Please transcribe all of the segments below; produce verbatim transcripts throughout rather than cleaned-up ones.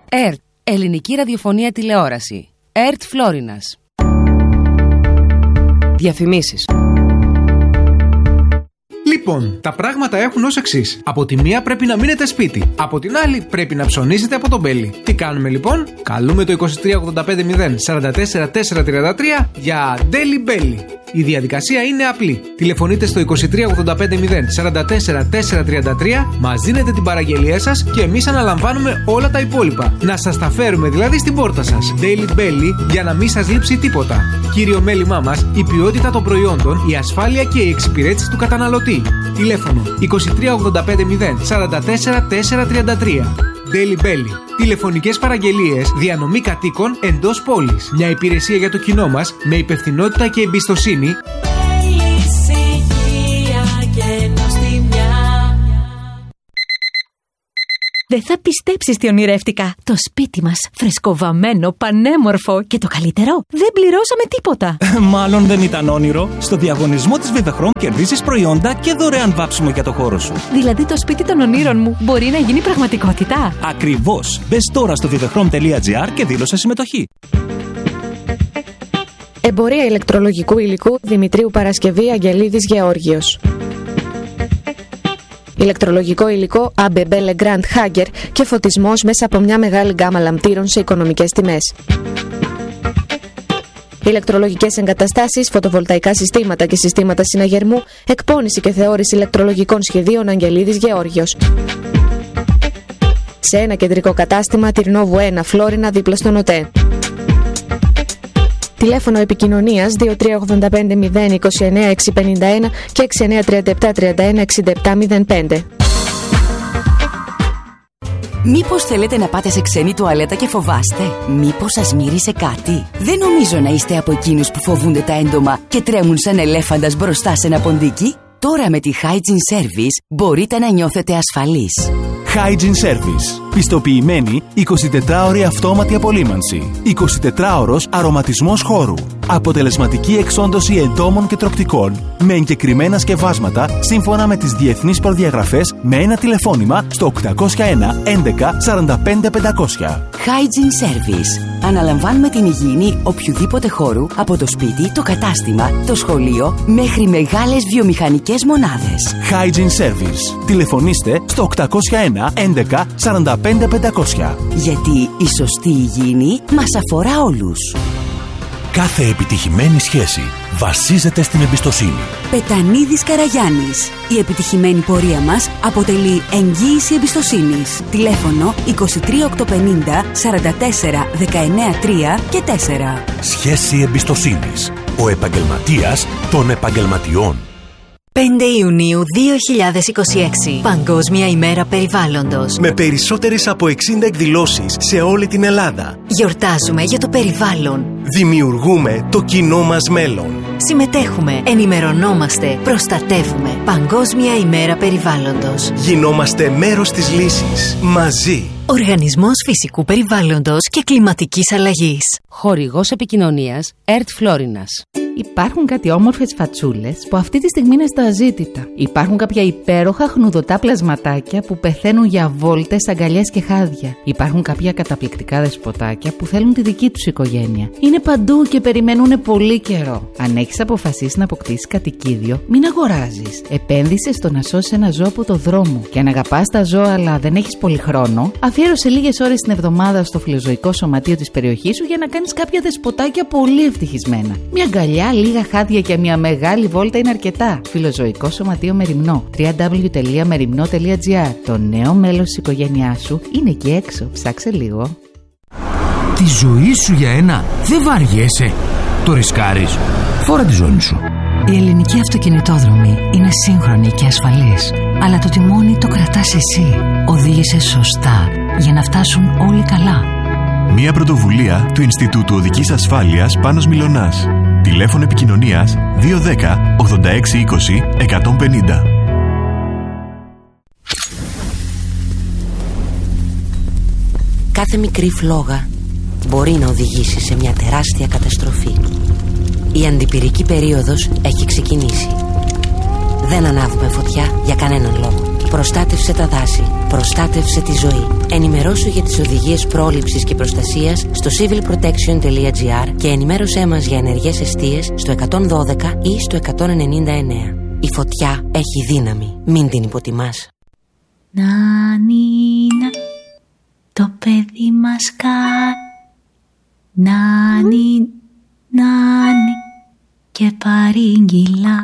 ΕΡΤ, Ελληνική Ραδιοφωνία Τηλεόραση. ΕΡΤ Φλόρινας. Διαφημίσεις. Λοιπόν, τα πράγματα έχουν ως εξής. Από τη μία πρέπει να μείνετε σπίτι. Από την άλλη πρέπει να ψωνίσετε από τον Μπέλι. Τι κάνουμε λοιπόν? Καλούμε το είκοσι τρία ογδόντα πέντε μηδέν σαράντα τέσσερα τετρακόσια τριάντα τρία για Daily Belly. Η διαδικασία είναι απλή. Τηλεφωνείτε στο είκοσι τρία ογδόντα πέντε μηδέν σαράντα τέσσερα τετρακόσια τριάντα τρία, μας δίνετε την παραγγελία σας και εμείς αναλαμβάνουμε όλα τα υπόλοιπα. Να σας τα φέρουμε δηλαδή στην πόρτα σας. Daily Belly για να μην σας λείψει τίποτα. Κύριο μέλημά μας, η ποιότητα των προϊόντων, η ασφάλεια και η εξυπηρέτηση του καταναλωτή. Τηλέφωνο είκοσι τρία ογδόντα πέντε μηδέν σαράντα τέσσερα τετρακόσια τριάντα τρία. Daily Belly. Τηλεφωνικές παραγγελίες, διανομή κατοίκων εντός πόλης. Μια υπηρεσία για το κοινό μας με υπευθυνότητα και εμπιστοσύνη. Δεν θα πιστέψεις τι ονειρεύτηκα. Το σπίτι μας, φρεσκοβαμμένο, πανέμορφο και το καλύτερο, δεν πληρώσαμε τίποτα. Μάλλον δεν ήταν όνειρο. Στο διαγωνισμό της Vivechrom κερδίζεις προϊόντα και δωρεάν βάψιμο για το χώρο σου. Δηλαδή το σπίτι των ονείρων μου μπορεί να γίνει πραγματικότητα. Ακριβώς. Μπες τώρα στο vivechrom τελεία gr και δήλωσε συμμετοχή. Εμπορία ηλεκτρολογικού υλικού Δημητρίου Παρασκευή Αγγελίδης Γεώργιος. Ηλεκτρολογικό υλικό έι μπι μπι Legrand Hager και φωτισμός μέσα από μια μεγάλη γκάμα λαμπτήρων σε οικονομικές τιμές. Ηλεκτρολογικές εγκαταστάσεις, φωτοβολταϊκά συστήματα και συστήματα συναγερμού, εκπώνηση και θεώρηση ηλεκτρολογικών σχεδίων Αγγελίδης Γεώργιος. Σε ένα κεντρικό κατάστημα, Τυρνόβου ένα, Φλόρινα, δίπλα στον ΟΤΕ. Τηλέφωνο επικοινωνίας δύο τρία ογδόντα πέντε μηδέν είκοσι εννέα εξακόσια πενήντα ένα και έξι εννέα τριάντα επτά τριάντα ένα εξήντα επτά μηδέν πέντε. Μήπως θέλετε να πάτε σε ξένη τουαλέτα και φοβάστε? Μήπως σας μύρισε κάτι? Δεν νομίζω να είστε από εκείνους που φοβούνται τα έντομα και τρέμουν σαν ελέφαντας μπροστά σε ένα ποντίκι. Τώρα με τη Hygiene Service μπορείτε να νιώθετε ασφαλείς. Hygiene Service. Πιστοποιημένη εικοσιτετράωρη αυτόματη απολύμανση. εικοσιτετράωρος αρωματισμός χώρου. Αποτελεσματική εξόντωση εντόμων και τροκτικών με εγκεκριμένα σκευάσματα σύμφωνα με τις διεθνείς προδιαγραφές με ένα τηλεφώνημα στο οκτακόσια ένα έντεκα σαράντα πέντε πεντακόσια. Hygiene Service. Αναλαμβάνουμε την υγιεινή οποιοδήποτε χώρου από το σπίτι, το κατάστημα, το σχολείο μέχρι μεγάλες βιομηχανικές μονάδες. Hygiene Service. Τηλεφωνήστε στο οκτακόσια ένα έντεκα σαράντα πέντε πεντακόσια. Γιατί η σωστή υγιεινή μας αφορά όλους. Κάθε επιτυχημένη σχέση βασίζεται στην εμπιστοσύνη. Πετανίδης Καραγιάννης. Η επιτυχημένη πορεία μας αποτελεί εγγύηση εμπιστοσύνης. Τηλέφωνο είκοσι τρία οκτακόσια πενήντα σαράντα τέσσερα δεκαεννέα τρία και τέσσερα. Σχέση εμπιστοσύνης. Ο επαγγελματίας των επαγγελματιών. πέντε Ιουνίου δύο χιλιάδες είκοσι έξι. Παγκόσμια ημέρα περιβάλλοντος. Με περισσότερες από εξήντα εκδηλώσεις σε όλη την Ελλάδα. Γιορτάζουμε για το περιβάλλον. Δημιουργούμε το κοινό μας μέλλον. Συμμετέχουμε, ενημερωνόμαστε, προστατεύουμε. Παγκόσμια ημέρα περιβάλλοντος. Γινόμαστε μέρος της λύσης. Μαζί. Οργανισμός Φυσικού Περιβάλλοντος και Κλιματικής Αλλαγής. Χορηγός επικοινωνίας ΕΡΤ Φλόρινας. Υπάρχουν κάτι όμορφες φατσούλες που αυτή τη στιγμή είναι στα αζήτητα. Υπάρχουν κάποια υπέροχα χνουδωτά πλασματάκια που πεθαίνουν για βόλτες, αγκαλιές και χάδια. Υπάρχουν κάποια καταπληκτικά δεσποτάκια που θέλουν τη δική τους οικογένεια. Είναι παντού και περιμένουν πολύ καιρό. Αν έχεις αποφασίσει να αποκτήσεις κατοικίδιο, μην αγοράζεις. Επένδυσε στο να σώσεις ένα ζώο από το δρόμο. Και αν αγαπάς τα ζώα αλλά δεν έχεις πολύ χρόνο, αφιέρωσε λίγες ώρες την εβδομάδα στο φιλοζωικό σωματείο της περιοχής σου για να κάνεις κάποια δεσποτάκια πολύ ευτυχισμένα. Μια αγκαλιά, λίγα χάδια και μια μεγάλη βόλτα είναι αρκετά. Φιλοζωικό σωματείο Μεριμνό. double-u double-u double-u τελεία μεριμνό τελεία gr. Το νέο μέλος της οικογένειάς σου είναι εκεί έξω. Ψάξε λίγο. Τη ζωή σου για ένα δεν βαριέσαι. Το ρισκάρεις. Φόρα τη ζώνη σου. Η ελληνική αυτοκινητόδρομη είναι σύγχρονη και ασφαλής. Αλλά το τιμόνι το κρατάς εσύ. Οδήγησε σωστά για να φτάσουν όλοι καλά. Μια πρωτοβουλία του Ινστιτούτου Οδικής Ασφάλειας Πάνος Μιλωνάς. Τηλέφωνο επικοινωνίας δύο ένα μηδέν ογδόντα έξι είκοσι εκατόν πενήντα. Κάθε μικρή φλόγα μπορεί να οδηγήσει σε μια τεράστια καταστροφή. Η αντιπυρική περίοδος έχει ξεκινήσει. Δεν ανάβουμε φωτιά για κανέναν λόγο. Προστάτευσε τα δάση. Προστάτευσε τη ζωή. Ενημερώσου για τις οδηγίες πρόληψης και προστασίας στο civil protection τελεία gr και ενημέρωσέ μας για ενεργές εστίες στο εκατόν δώδεκα ή στο εκατόν ενενήντα εννέα. Η φωτιά έχει δύναμη. Μην την υποτιμάς. Νανίνα, το παιδί μας κα. Νάνι, νάνι και παρήγγυλα.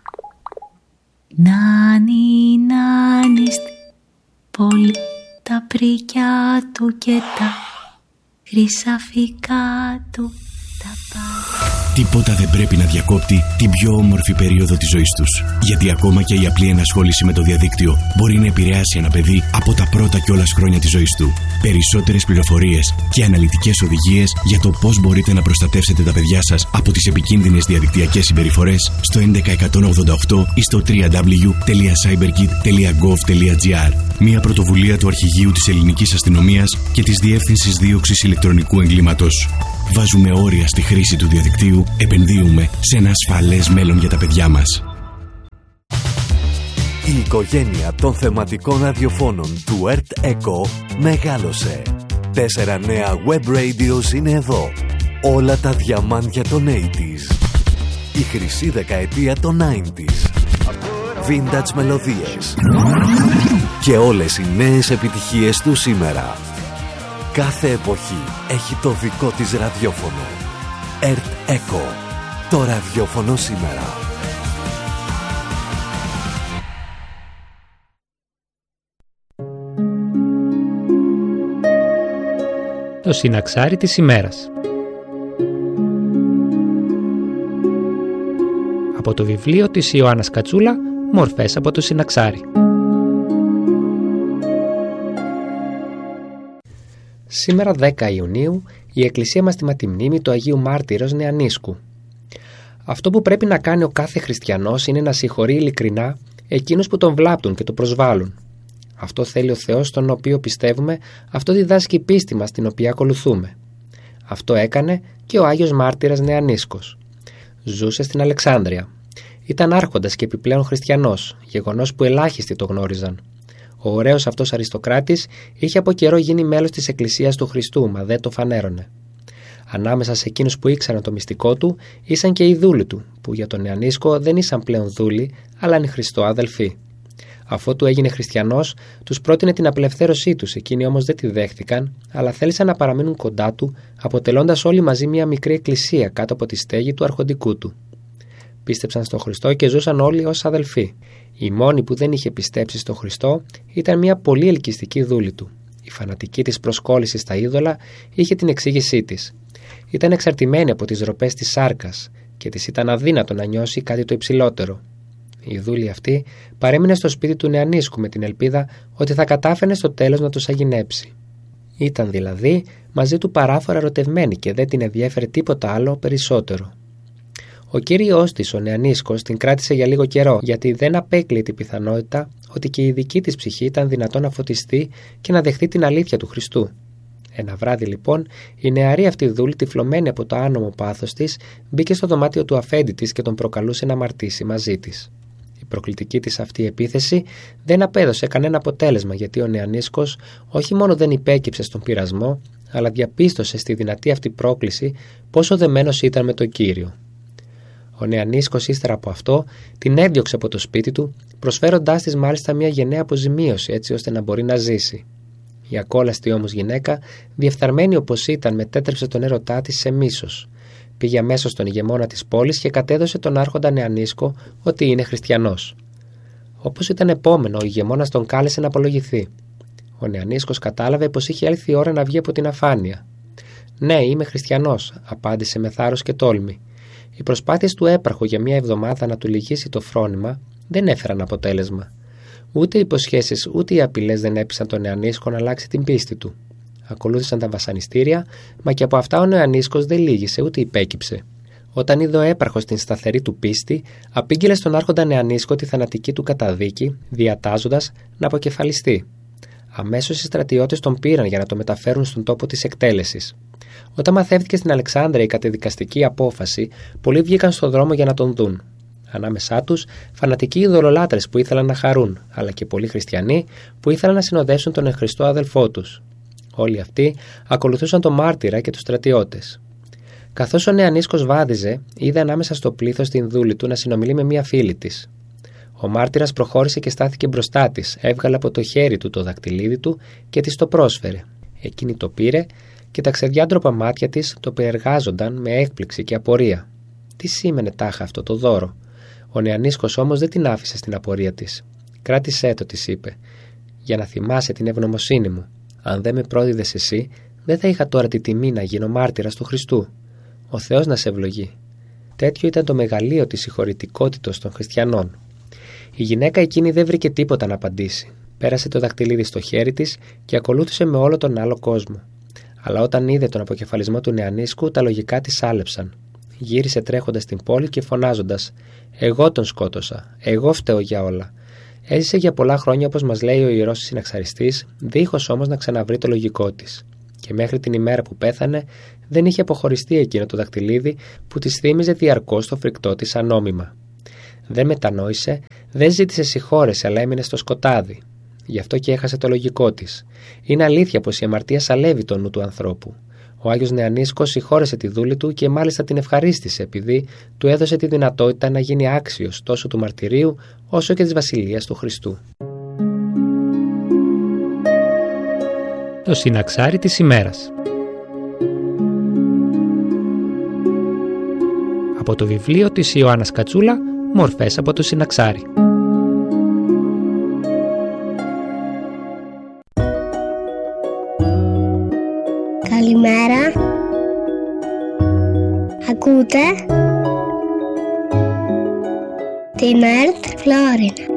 Νάνι, νάνι στη πόλη, τα πρίκια του και τα χρυσαφικά του τα πάντα. Τίποτα δεν πρέπει να διακόπτει την πιο όμορφη περίοδο της ζωής τους. Γιατί ακόμα και η απλή ενασχόληση με το διαδίκτυο μπορεί να επηρεάσει ένα παιδί από τα πρώτα κιόλας χρόνια της ζωής του. Περισσότερες πληροφορίες και αναλυτικές οδηγίες για το πώς μπορείτε να προστατεύσετε τα παιδιά σας από τις επικίνδυνες διαδικτυακές συμπεριφορές στο έντεκα εκατόν ογδόντα οκτώ ή στο double-u double-u double-u τελεία cyberkit τελεία gov τελεία gr. Μια πρωτοβουλία του Αρχηγείου της Ελληνικής Αστυνομίας και της Διεύθυνσης Δίωξης Ηλεκτρονικού Εγκλήματος. Βάζουμε όρια στη χρήση του διαδικτύου, επενδύουμε σε ένα ασφαλές μέλλον για τα παιδιά μας. Η οικογένεια των θεματικών ραδιοφώνων του Earth Echo μεγάλωσε. Τέσσερα νέα web radios είναι εδώ. Όλα τα διαμάντια των ογδόντα. Η χρυσή δεκαετία των ενενήντα. Vintage μελωδίες. Και όλες οι νέες επιτυχίες του σήμερα. Κάθε εποχή έχει το δικό της ραδιόφωνο. Earth Echo. Το ραδιόφωνο σήμερα. Το συναξάρι της ημέρας. Από το βιβλίο της Ιωάννας Κατσούλα, «Μορφές από το συναξάρι». Σήμερα δέκα Ιουνίου η Εκκλησία μας τιμά τη μνήμη του Αγίου Μάρτυρος Νεανίσκου. Αυτό που πρέπει να κάνει ο κάθε χριστιανός είναι να συγχωρεί ειλικρινά εκείνους που τον βλάπτουν και τον προσβάλλουν. Αυτό θέλει ο Θεός στον οποίο πιστεύουμε, αυτό διδάσκει η πίστη μας την οποία ακολουθούμε. Αυτό έκανε και ο Άγιος Μάρτυρας Νεανίσκος. Ζούσε στην Αλεξάνδρεια. Ήταν άρχοντας και επιπλέον χριστιανός, γεγονός που ελάχιστοι το γνώριζαν. Ο ωραίος αυτός αριστοκράτης είχε από καιρό γίνει μέλος της Εκκλησίας του Χριστού, μα δεν το φανέρωνε. Ανάμεσα σε εκείνους που ήξεραν το μυστικό του, ήσαν και οι δούλοι του, που για τον Νεανίσκο δεν ήσαν πλέον δούλοι, αλλά είναι Χριστό αδελφοί. Αφού του έγινε χριστιανός, τους πρότεινε την απελευθέρωσή τους, εκείνοι όμως δεν τη δέχτηκαν, αλλά θέλησαν να παραμείνουν κοντά του, αποτελώντας όλοι μαζί μια μικρή εκκλησία κάτω από τη στέγη του αρχοντικού του. Πίστεψαν στον Χριστό και ζούσαν όλοι ως αδελφοί. Η μόνη που δεν είχε πιστέψει στον Χριστό ήταν μια πολύ ελκυστική δούλη του. Η φανατική της προσκόλληση στα είδωλα είχε την εξήγησή της. Ήταν εξαρτημένη από τις ροπές της σάρκας και της ήταν αδύνατο να νιώσει κάτι το υψηλότερο. Η δούλη αυτή παρέμεινε στο σπίτι του Νεανίσκου με την ελπίδα ότι θα κατάφερε στο τέλος να τους αγινέψει. Ήταν δηλαδή μαζί του παράφορα ερωτευμένη και δεν την ενδιέφερε τίποτα άλλο περισσότερο. Ο κύριος της, ο Νεανίσκος, την κράτησε για λίγο καιρό, γιατί δεν απέκλειε την πιθανότητα ότι και η δική της ψυχή ήταν δυνατόν να φωτιστεί και να δεχτεί την αλήθεια του Χριστού. Ένα βράδυ λοιπόν, η νεαρή αυτή δούλη, τυφλωμένη από το άνομο πάθος της, μπήκε στο δωμάτιο του αφέντη της και τον προκαλούσε να αμαρτήσει μαζί της. Η προκλητική της αυτή επίθεση δεν απέδωσε κανένα αποτέλεσμα, γιατί ο Νεανίσκος όχι μόνο δεν υπέκυψε στον πειρασμό, αλλά διαπίστωσε στη δυνατή αυτή πρόκληση πόσο δεμένος ήταν με τον Κύριο. Ο Νεανίσκος ύστερα από αυτό την έδιωξε από το σπίτι του, προσφέροντάς της μάλιστα μια γενναία αποζημίωση έτσι ώστε να μπορεί να ζήσει. Η ακόλαστη όμως γυναίκα, διεφθαρμένη όπως ήταν, μετέτρεψε τον έρωτά της σε μίσος. Πήγε αμέσως στον ηγεμόνα της πόλης και κατέδωσε τον άρχοντα Νεανίσκο ότι είναι χριστιανός. Όπως ήταν επόμενο, ο ηγεμόνας τον κάλεσε να απολογηθεί. Ο Νεανίσκος κατάλαβε πως είχε έλθει η ώρα να βγει από την αφάνεια. «Ναι, είμαι χριστιανός», απάντησε με θάρρος και τόλμη. Οι προσπάθειες του έπαρχου για μια εβδομάδα να του λυγίσει το φρόνημα δεν έφεραν αποτέλεσμα. Ούτε οι υποσχέσεις ούτε οι απειλές δεν έπεισαν τον Νεανίσκο να αλλάξει την πίστη του. Ακολούθησαν τα βασανιστήρια, μα και από αυτά ο Νεανίσκος δεν λύγησε ούτε υπέκυψε. Όταν είδε ο έπαρχος την σταθερή του πίστη, απήγγειλε στον άρχοντα Νεανίσκο τη θανατική του καταδίκη, διατάζοντας να αποκεφαλιστεί. Αμέσως οι στρατιώτες τον πήραν για να το μεταφέρουν στον τόπο της εκτέλεσης. Όταν μαθεύτηκε στην Αλεξάνδρεια η κατεδικαστική απόφαση, πολλοί βγήκαν στον δρόμο για να τον δουν. Ανάμεσά τους φανατικοί ειδωλολάτρες που ήθελαν να χαρούν, αλλά και πολλοί χριστιανοί που ήθελαν να συνοδεύσουν τον εχριστό αδελφό τους. Όλοι αυτοί ακολουθούσαν τον μάρτυρα και τους στρατιώτες. Καθώς ο νεανίσκος βάδιζε, είδε ανάμεσα στο πλήθος την δούλη του να συνομιλεί με μία φίλη της. Ο μάρτυρας προχώρησε και στάθηκε μπροστά της, έβγαλε από το χέρι του το δακτυλίδι του και της το πρόσφερε. Εκείνη το πήρε και τα ξεδιάντροπα μάτια της το περιεργάζονταν με έκπληξη και απορία. Τι σήμαινε τάχα αυτό το δώρο? Ο νεανίσκος όμως δεν την άφησε στην απορία της. «Κράτησέ το», της είπε, «για να θυμάσαι την ευγνωμοσύνη μου. Αν δεν με πρόδιδες εσύ, δεν θα είχα τώρα τη τιμή να γίνω μάρτυρας του Χριστού. Ο Θεός να σε ευλογεί». Τέτοιο ήταν το μεγαλείο της συγχωρητικότητος των χριστιανών. Η γυναίκα εκείνη δεν βρήκε τίποτα να απαντήσει. Πέρασε το δακτυλίδι στο χέρι της και ακολούθησε με όλο τον άλλο κόσμο. Αλλά όταν είδε τον αποκεφαλισμό του νεανίσκου, τα λογικά της άλεψαν. Γύρισε τρέχοντας στην πόλη και φωνάζοντας: «Εγώ τον σκότωσα. Εγώ φταίω για όλα». Έζησε για πολλά χρόνια, όπως μας λέει ο ιερός συναξαριστής, δίχως όμως να ξαναβρει το λογικό της. Και μέχρι την ημέρα που πέθανε, δεν είχε αποχωριστεί εκείνο το δακτυλίδι που της θύμιζε διαρκώς το φρικτό της ανόμημα. Δεν μετανόησε, δεν ζήτησε συγχώρεση, αλλά έμεινε στο σκοτάδι. Γι' αυτό και έχασε το λογικό της. Είναι αλήθεια πως η αμαρτία σαλεύει το νου του ανθρώπου. Ο Άγιος Νεανίσκος συγχώρεσε τη δούλη του και μάλιστα την ευχαρίστησε, επειδή του έδωσε τη δυνατότητα να γίνει άξιος τόσο του μαρτυρίου όσο και της βασιλείας του Χριστού. Το συναξάρι της ημέρας. Από το βιβλίο της Ιωάννας Κατσούλα, «Μορφές από το συναξάρι». Καλημέρα. Ακούτε την ΕΡΤ Φλόρινα.